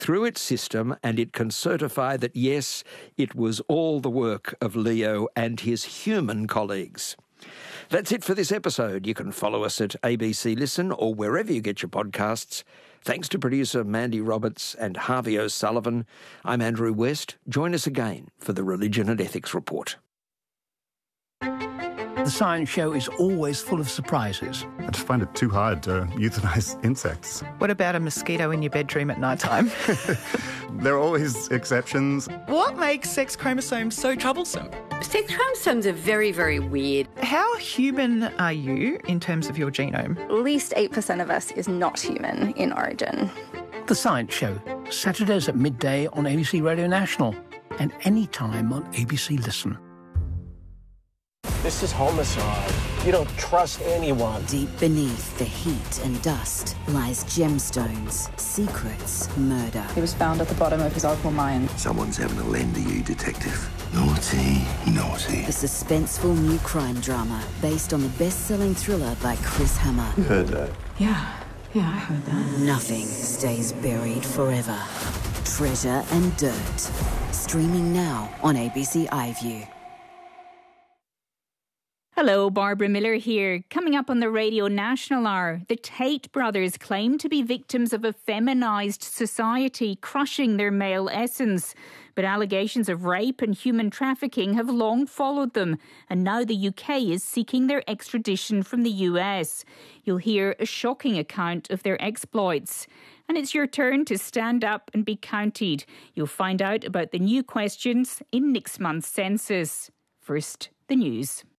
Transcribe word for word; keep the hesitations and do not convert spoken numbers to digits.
through its system, and it can certify that, yes, it was all the work of Leo and his human colleagues. That's it for this episode. You can follow us at A B C Listen or wherever you get your podcasts. Thanks to producer Mandy Roberts and Harvey O'Sullivan. I'm Andrew West. Join us again for the Religion and Ethics Report. The Science Show is always full of surprises. I just find it too hard to euthanize insects. What about a mosquito in your bedroom at night time? There are always exceptions. What makes sex chromosomes so troublesome? Sex chromosomes are very, very weird. How human are you in terms of your genome? At least eight percent of us is not human in origin. The Science Show, Saturdays at midday on A B C Radio National and anytime on A B C Listen. This is homicide. You don't trust anyone. Deep beneath the heat and dust lies gemstones, secrets, murder. He was found at the bottom of his opal mine. Someone's having a lend to you, detective. Naughty, naughty. The suspenseful new crime drama based on the best-selling thriller by Chris Hammer. You heard that? Yeah, yeah, I heard that. Nothing stays buried forever. Treasure and Dirt. Streaming now on A B C iView. Hello, Barbara Miller here. Coming up on the Radio National Hour, the Tate brothers claim to be victims of a feminised society, crushing their male essence. But allegations of rape and human trafficking have long followed them, and now the U K is seeking their extradition from the U S. You'll hear a shocking account of their exploits. And it's your turn to stand up and be counted. You'll find out about the new questions in next month's census. First, the news.